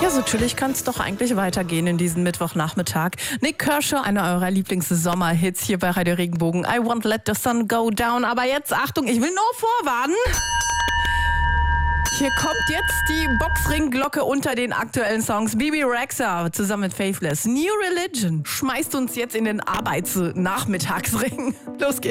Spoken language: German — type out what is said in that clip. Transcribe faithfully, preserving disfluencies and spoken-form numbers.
Ja, so chillig kann es doch eigentlich weitergehen in diesem Mittwochnachmittag. Nick Kershaw, einer eurer Lieblings-Sommerhits hier bei Radio Regenbogen. I won't let the sun go down. Aber jetzt, Achtung, ich will nur vorwarnen. Hier kommt jetzt die Boxringglocke unter den aktuellen Songs. Bebe Rexha zusammen mit Faithless. New Religion schmeißt uns jetzt in den Arbeitsnachmittagsring. Los geht's.